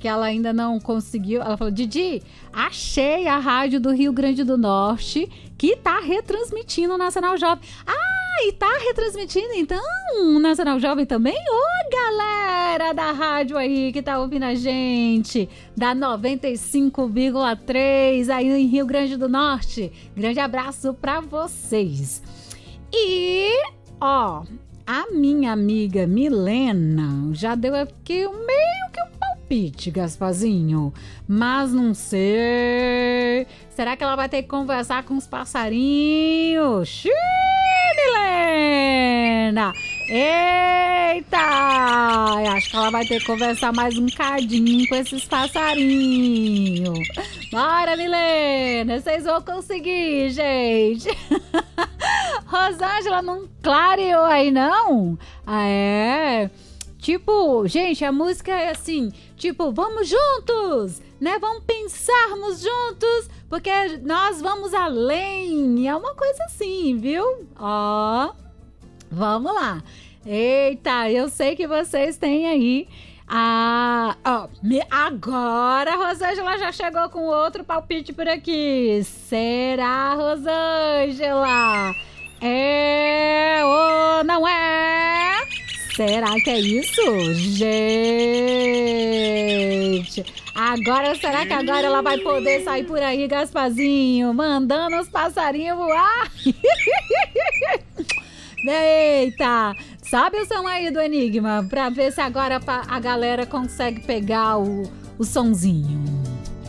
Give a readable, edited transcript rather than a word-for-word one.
que ela ainda não conseguiu. Ela falou: Didi, achei a rádio do Rio Grande do Norte que tá retransmitindo o Nacional Jovem. Ah, e tá retransmitindo então o Nacional Jovem também? Ô, galera da rádio aí que tá ouvindo a gente, da 95,3 aí em Rio Grande do Norte. Grande abraço pra vocês. E, ó, a minha amiga Milena já deu aqui meio que um palpite, Gasparzinho. Mas não sei. Será que ela vai ter que conversar com os passarinhos? Xiii, Milena! Eita! Acho que ela vai ter que conversar mais um cadinho com esses passarinhos. Bora, Milena! Vocês vão conseguir, gente! Rosângela não clareou aí, não? Ah, é? Tipo, gente, a música é assim, tipo, vamos juntos, né? Vamos pensarmos juntos, porque nós vamos além. É uma coisa assim, viu? Ó, vamos lá. Eita, eu sei que vocês têm aí agora a Rosângela já chegou com outro palpite por aqui. Será, Rosângela? É ou não é? Será que é isso? Gente, agora, será que agora ela vai poder sair por aí, Gasparzinho, mandando os passarinhos voar? Eita, sabe o som aí do Enigma? Pra ver se agora a galera consegue pegar o sonzinho.